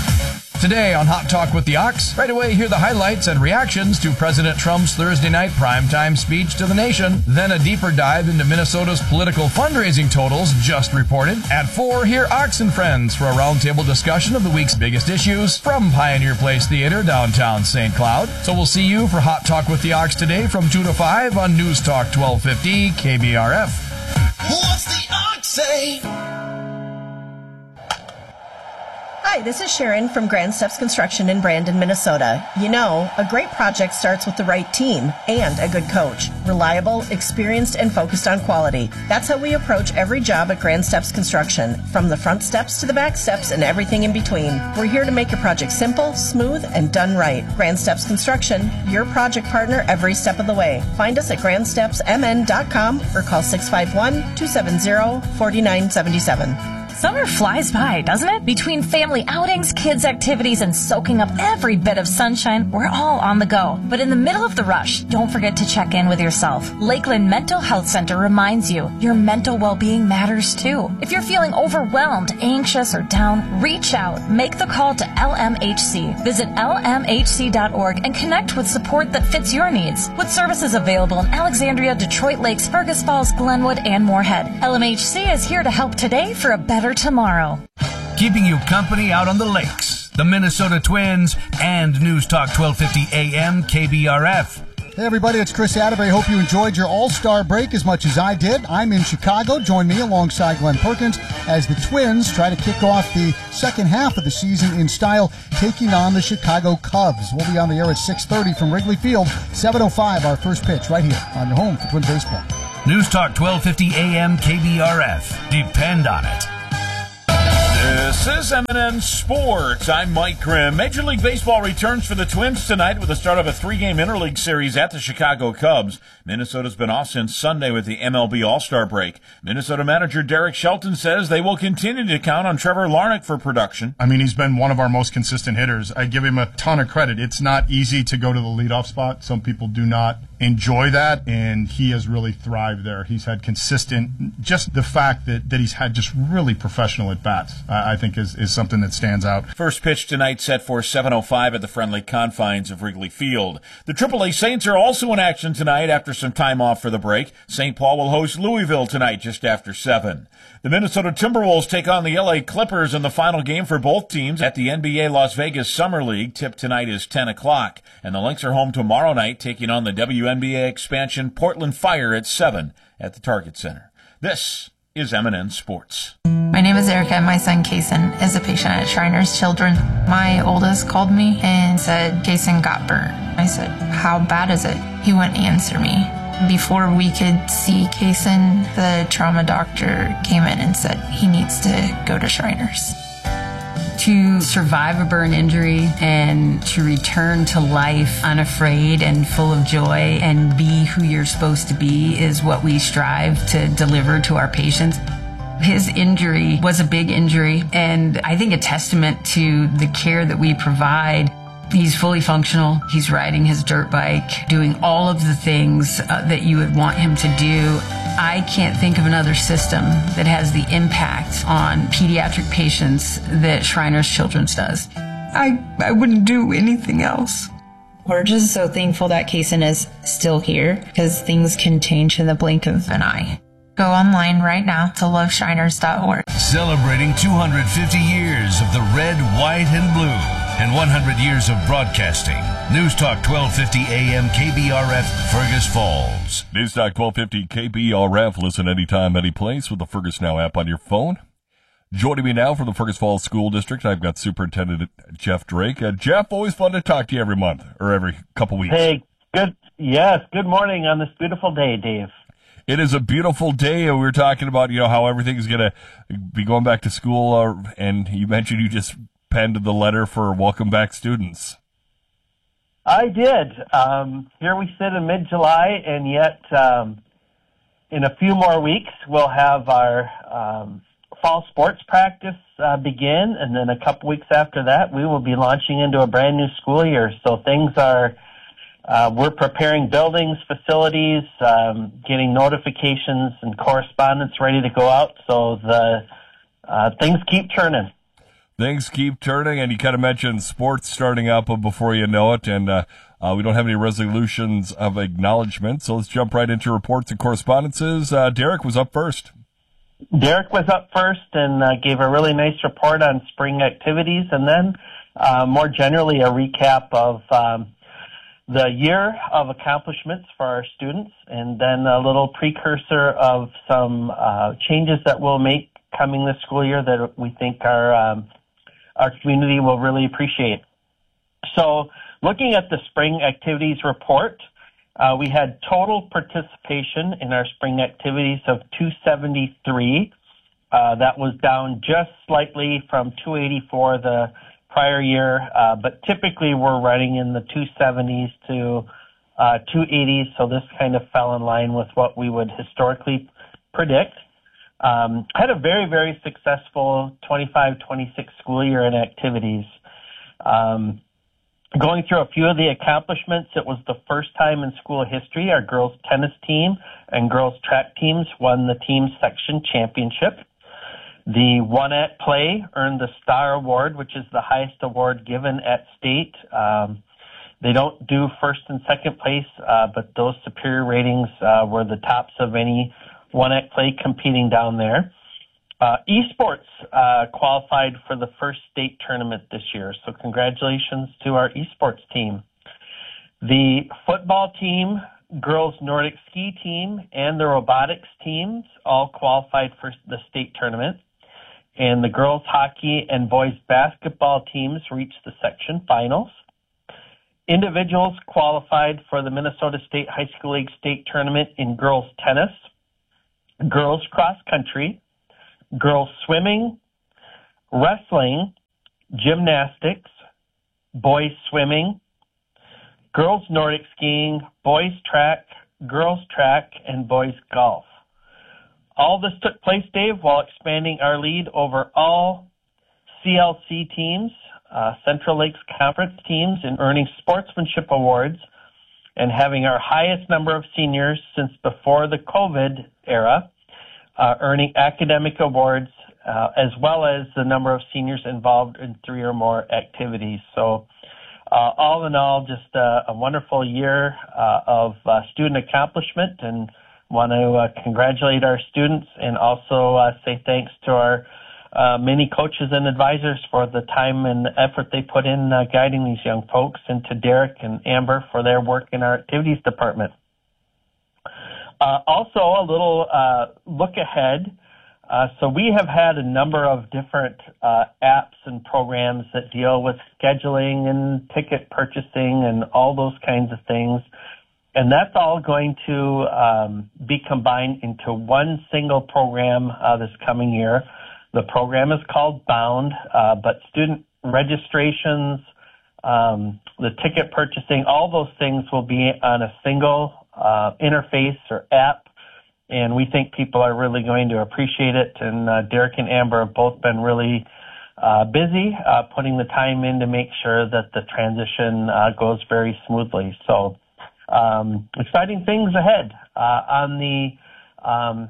Today on Hot Talk with the Ox, right away hear the highlights and reactions to President Trump's Thursday night primetime speech to the nation. Then a deeper dive into Minnesota's political fundraising totals just reported. At four, hear Ox and Friends for a roundtable discussion of the week's biggest issues from Pioneer Place Theater, downtown Saint Cloud. So we'll see you for Hot Talk with the Ox today from two to five on News Talk twelve fifty K B R F. What's the Ox say? Hi, this is Sharon from Grand Steps Construction in Brandon, Minnesota. You know, a great project starts with the right team and a good coach. Reliable, experienced, and focused on quality. That's how we approach every job at Grand Steps Construction, from the front steps to the back steps and everything in between. We're here to make your project simple, smooth, and done right. Grand Steps Construction, your project partner every step of the way. Find us at grand steps m n dot com or call six five one, two seven zero, four nine seven seven. Summer flies by, doesn't it? Between family outings, kids' activities, and soaking up every bit of sunshine, we're all on the go. But in the middle of the rush, don't forget to check in with yourself. Lakeland Mental Health Center reminds you your mental well-being matters too. If you're feeling overwhelmed, anxious, or down, reach out. Make the call to L M H C. Visit L M H C dot org and connect with support that fits your needs. With services available in Alexandria, Detroit Lakes, Fergus Falls, Glenwood, and Moorhead, L M H C is here to help today for a better tomorrow. Keeping you company out on the lakes, the Minnesota Twins, and News Talk twelve fifty A M K B R F. Hey everybody, it's Chris Atterbury. Hope you enjoyed your All-Star break as much as I did. I'm in Chicago. Join me alongside Glenn Perkins as the Twins try to kick off the second half of the season in style, taking on the Chicago Cubs. We'll be on the air at six thirty from Wrigley Field, seven oh five, our first pitch right here on your home for Twins baseball. News Talk twelve fifty A M K B R F. Depend on it. This is M and N Sports. I'm Mike Grimm. Major League Baseball returns for the Twins tonight with the start of a three-game interleague series at the Chicago Cubs. Minnesota's been off since Sunday with the M L B All-Star break. Minnesota manager Derek Shelton says they will continue to count on Trevor Larnach for production. I mean, he's been one of our most consistent hitters. I give him a ton of credit. It's not easy to go to the leadoff spot. Some people do not enjoy that, and he has really thrived there. He's had consistent, just the fact that, that he's had just really professional at-bats, I, I think is, is something that stands out. First pitch tonight set for seven oh five at the friendly confines of Wrigley Field. The triple A Saints are also in action tonight after some time off for the break. Saint Paul will host Louisville tonight just after seven. The Minnesota Timberwolves take on the L A Clippers in the final game for both teams at the N B A Las Vegas Summer League. Tip tonight is ten o'clock. And the Lynx are home tomorrow night taking on the W N B A expansion Portland Fire at seven at the Target Center. This is M and N Sports. My name is Erica, and my son Kason is a patient at Shriners Children. My oldest called me and said Kason got burnt. I said, how bad is it? He wouldn't answer me. Before we could see Kason, the trauma doctor came in and said he needs to go to Shriners. To survive a burn injury and to return to life unafraid and full of joy and be who you're supposed to be is what we strive to deliver to our patients. His injury was a big injury, and I think a testament to the care that we provide. He's fully functional. He's riding his dirt bike, doing all of the things uh, that you would want him to do. I can't think of another system that has the impact on pediatric patients that Shriners Children's does. I, I wouldn't do anything else. We're just so thankful that Kason is still here, because things can change in the blink of an eye. Go online right now to love shriners dot org. Celebrating two hundred fifty years of the red, white, and blue, and one hundred years of broadcasting. News Talk twelve fifty A M K B R F, Fergus Falls. News Talk twelve fifty K B R F. Listen anytime, any place with the Fergus Now app on your phone. Joining me now from the Fergus Falls School District, I've got Superintendent Jeff Drake. Uh, Jeff, always fun to talk to you every month or every couple weeks. Hey, good. Yes, good morning on this beautiful day, Dave. It is a beautiful day. We were talking about, you know, how everything's going to be going back to school, uh, and you mentioned you just penned the letter for welcome back students. I did. Um, here we sit in mid-July, and yet um, in a few more weeks we'll have our um, fall sports practice uh, begin, and then a couple weeks after that we will be launching into a brand new school year. So things are... Uh, we're preparing buildings, facilities, um, getting notifications and correspondence ready to go out. So the uh, things keep turning. Things keep turning, and you kind of mentioned sports starting up before you know it, and uh, uh, we don't have any resolutions of acknowledgement. So let's jump right into reports and correspondences. Uh, Derek was up first. Derek was up first and uh, gave a really nice report on spring activities, and then uh, more generally a recap of um, the year of accomplishments for our students, and then a little precursor of some uh, changes that we'll make coming this school year that we think our um, our community will really appreciate. So looking at the spring activities report, uh, we had total participation in our spring activities of two seventy-three. Uh, that was down just slightly from two eighty-four the prior year, uh, but typically we're running in the two seventies to uh, two eighties, so this kind of fell in line with what we would historically predict. Um, had a very, very successful twenty-five twenty-six school year in activities. Um, going through a few of the accomplishments, it was the first time in school history our girls tennis team and girls track teams won the team section championship. The One At Play earned the Star Award, which is the highest award given at state. Um, they don't do first and second place, uh, but those superior ratings uh, were the tops of any One At Play competing down there. Uh, esports uh, qualified for the first state tournament this year, so congratulations to our esports team. The football team, girls Nordic ski team, and the robotics teams all qualified for the state tournament. And the girls hockey and boys basketball teams reached the section finals. Individuals qualified for the Minnesota State High School League state tournament in girls tennis, girls cross country, girls swimming, wrestling, gymnastics, boys swimming, girls Nordic skiing, boys track, girls track, and boys golf. All this took place, Dave, while expanding our lead over all C L C teams, uh, Central Lakes Conference teams, in earning sportsmanship awards and having our highest number of seniors since before the COVID era, uh, earning academic awards, uh, as well as the number of seniors involved in three or more activities. So uh, all in all, just uh, a wonderful year uh, of uh, student accomplishment, and want to uh, congratulate our students and also uh, say thanks to our uh, many coaches and advisors for the time and effort they put in uh, guiding these young folks, and to Derek and Amber for their work in our activities department. Uh, also, a little uh, look ahead. Uh, so we have had a number of different uh, apps and programs that deal with scheduling and ticket purchasing and all those kinds of things. And that's all going to um, be combined into one single program uh, this coming year. The program is called Bound, uh, but student registrations, um, the ticket purchasing, all those things will be on a single uh, interface or app. And we think people are really going to appreciate it. And uh, Derek and Amber have both been really uh, busy uh, putting the time in to make sure that the transition uh, goes very smoothly. So Um, exciting things ahead. Uh, on the um,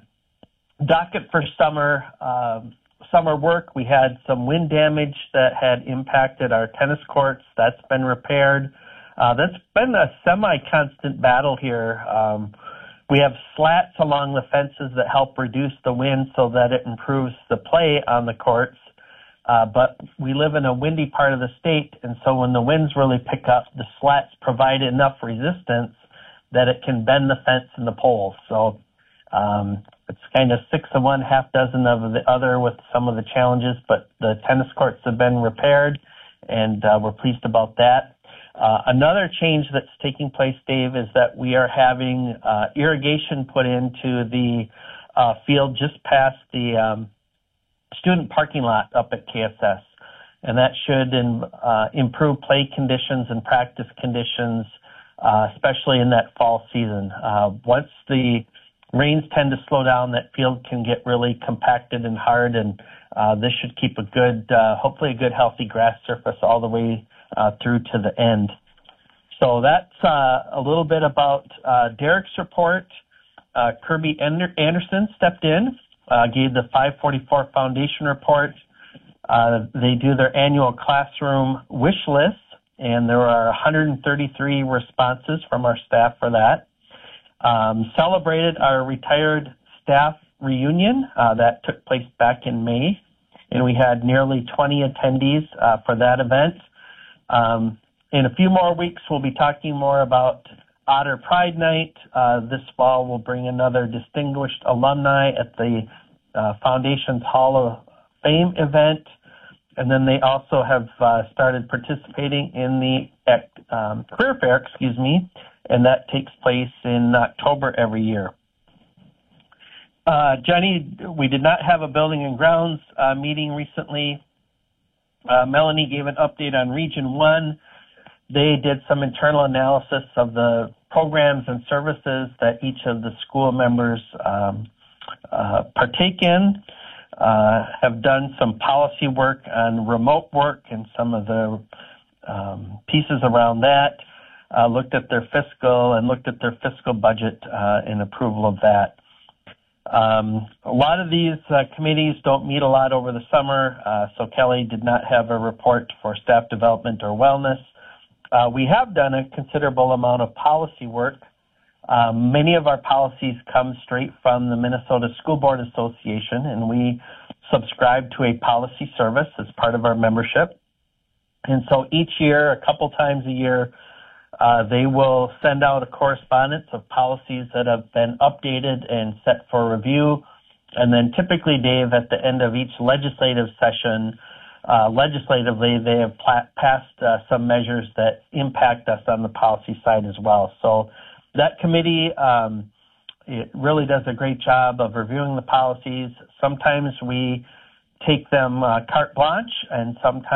docket for summer uh, summer work, we had some wind damage that had impacted our tennis courts. That's been repaired. Uh, that's been a semi-constant battle here. Um, we have slats along the fences that help reduce the wind so that it improves the play on the courts. Uh, but we live in a windy part of the state, and so when the winds really pick up, the slats provide enough resistance that it can bend the fence and the poles. So um, it's kind of six of one, half dozen of the other with some of the challenges, but the tennis courts have been repaired, and uh, we're pleased about that. Uh, another change that's taking place, Dave, is that we are having uh, irrigation put into the uh, field just past the um, student parking lot up at K S S, and that should in, uh, improve play conditions and practice conditions, uh, especially in that fall season. Uh, once the rains tend to slow down, that field can get really compacted and hard, and uh, this should keep a good, uh, hopefully a good healthy grass surface all the way uh, through to the end. So that's uh, a little bit about uh, Derek's report. Uh, Kirby Anderson stepped in. Uh, gave the five forty-four Foundation report. Uh, they do their annual classroom wish list, and there are one hundred thirty-three responses from our staff for that. Um, celebrated our retired staff reunion. Uh, that took place back in May, and we had nearly twenty attendees uh, for that event. Um, in a few more weeks, we'll be talking more about Otter Pride Night. Uh, this fall, we'll bring another distinguished alumni at the uh, Foundation's Hall of Fame event. And then they also have uh, started participating in the um, Career Fair, excuse me, and that takes place in October every year. Uh, Jenny, we did not have a building and grounds uh, meeting recently. Uh, Melanie gave an update on Region one. They did some internal analysis of the programs and services that each of the school members um, uh, partake in. Uh, have done some policy work on remote work and some of the um, pieces around that. Uh, looked at their fiscal and looked at their fiscal budget uh, in approval of that. Um, a lot of these uh, committees don't meet a lot over the summer, uh, so Kelly did not have a report for staff development or wellness. Uh, we have done a considerable amount of policy work. Um, many of our policies come straight from the Minnesota School Board Association, and we subscribe to a policy service as part of our membership. And so each year, a couple times a year, uh, they will send out a correspondence of policies that have been updated and set for review. And then typically, Dave, at the end of each legislative session, uh, legislatively, they have pla- passed uh, some measures that impact us on the policy side as well. So that committee, um, it really does a great job of reviewing the policies. Sometimes we take them uh, carte blanche, and sometimes